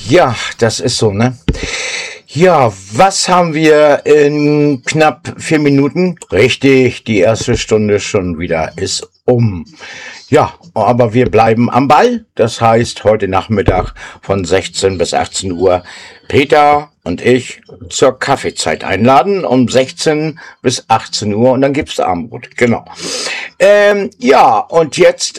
Ja, das ist so, ne? Ja, was haben wir in knapp 4 Minuten? Richtig, die erste Stunde schon wieder ist um. Ja, aber wir bleiben am Ball. Das heißt, heute Nachmittag von 16 bis 18 Uhr Peter und ich zur Kaffeezeit einladen um 16 bis 18 Uhr und dann gibt's Abendbrot. Genau. Ja, und jetzt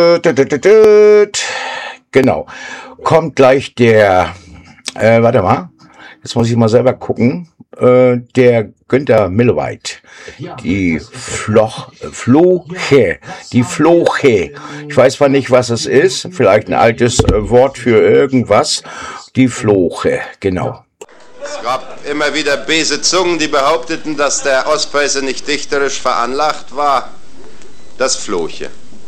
genau, kommt gleich der warte mal. Jetzt muss ich mal selber gucken. Der Günther Milleweit. Die Floche. Die Floche. Ich weiß zwar nicht, was es ist. Vielleicht ein altes Wort für irgendwas. Die Floche. Genau. Es gab immer wieder böse Zungen, die behaupteten, dass der Ostpreuße nicht dichterisch veranlagt war. Das Floche.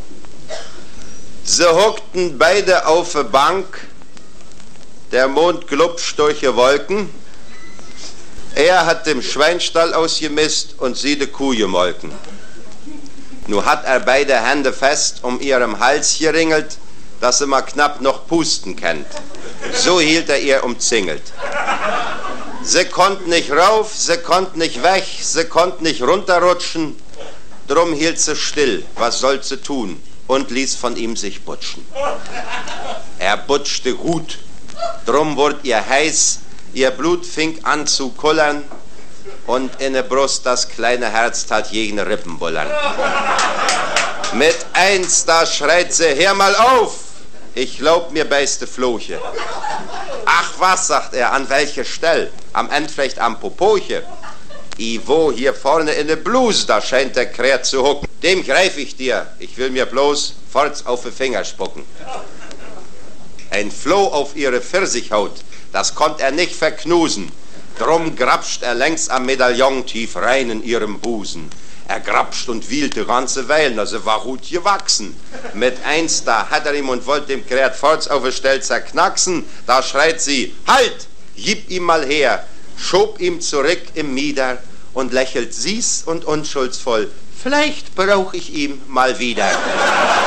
Sie hockten beide auf der Bank. Der Mond glupscht durch die Wolken. Er hat dem Schweinstall ausgemisst und sie de Kuh gemolken. Nu hat er beide Hände fest um ihrem Hals geringelt, dass sie mal knapp noch pusten kennt. So hielt er ihr umzingelt. Sie konnten nicht rauf, sie konnten nicht weg, sie konnten nicht runterrutschen. Drum hielt sie still, was soll sie tun, und ließ von ihm sich butschen. Er butschte gut. Drum wurde ihr heiß, ihr Blut fing an zu kullern und in der Brust das kleine Herz tat gegen Rippen bullern. Mit eins, da schreit sie, hör mal auf, ich glaub mir beißte Floche. Ach was, sagt er, an welche Stelle? Am Ende vielleicht am Popoche. Iwo, hier vorne in der Bluse, da scheint der Kräht zu hucken. Dem greif ich dir, ich will mir bloß forts auf die Finger spucken. Ein Floh auf ihre Pfirsichhaut, das konnt er nicht verknusen. Drum grapscht er längs am Medaillon tief rein in ihrem Busen. Er grapscht und wiehlt die ganze Weile, na, sie war gut gewachsen. Mit eins, da hat er ihm und wollte dem Kräht forts auf die Stelle zerknacksen. Da schreit sie, halt, gib ihm mal her, schob ihm zurück im Mieder und lächelt süß und unschuldsvoll. Vielleicht brauch ich ihm mal wieder.